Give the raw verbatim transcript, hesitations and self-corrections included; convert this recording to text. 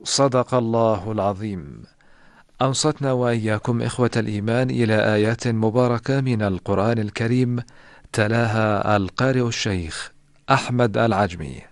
صدق الله العظيم. أنصتنا وإياكم إخوة الإيمان إلى آيات مباركة من القرآن الكريم، تلاها القارئ الشيخ أحمد العجمي.